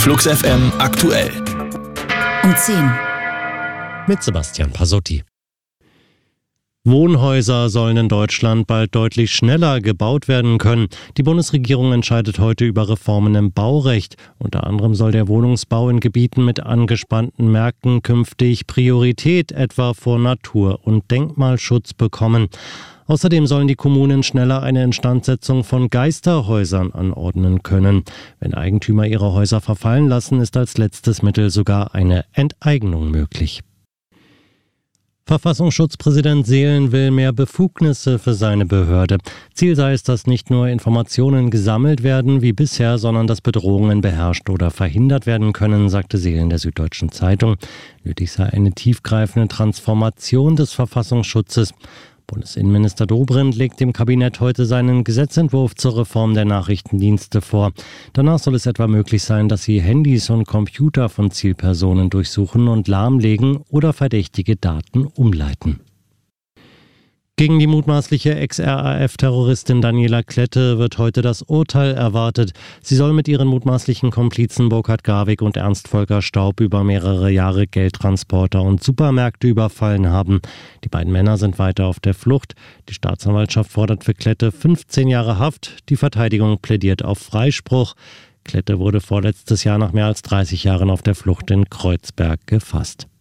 Flux FM aktuell. Um 10. Mit Sebastian Pasotti. Wohnhäuser sollen in Deutschland bald deutlich schneller gebaut werden können. Die Bundesregierung entscheidet heute über Reformen im Baurecht. Unter anderem soll der Wohnungsbau in Gebieten mit angespannten Märkten künftig Priorität etwa vor Natur- und Denkmalschutz bekommen. Außerdem sollen die Kommunen schneller eine Instandsetzung von Geisterhäusern anordnen können. Wenn Eigentümer ihre Häuser verfallen lassen, ist als letztes Mittel sogar eine Enteignung möglich. Verfassungsschutzpräsident Seelen will mehr Befugnisse für seine Behörde. Ziel sei es, dass nicht nur Informationen gesammelt werden wie bisher, sondern dass Bedrohungen beherrscht oder verhindert werden können, sagte Seelen der Süddeutschen Zeitung. Nötig sei eine tiefgreifende Transformation des Verfassungsschutzes. Bundesinnenminister Dobrindt legt dem Kabinett heute seinen Gesetzentwurf zur Reform der Nachrichtendienste vor. Danach soll es etwa möglich sein, dass sie Handys und Computer von Zielpersonen durchsuchen und lahmlegen oder verdächtige Daten umleiten. Gegen die mutmaßliche Ex-RAF-Terroristin Daniela Klette wird heute das Urteil erwartet. Sie soll mit ihren mutmaßlichen Komplizen Burkhard Garwig und Ernst Volker Staub über mehrere Jahre Geldtransporter und Supermärkte überfallen haben. Die beiden Männer sind weiter auf der Flucht. Die Staatsanwaltschaft fordert für Klette 15 Jahre Haft. Die Verteidigung plädiert auf Freispruch. Klette wurde vorletztes Jahr nach mehr als 30 Jahren auf der Flucht in Kreuzberg gefasst.